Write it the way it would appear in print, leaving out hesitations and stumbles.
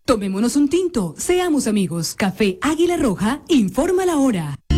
Tomémonos un tinto, seamos amigos. Café Águila Roja, informa la hora.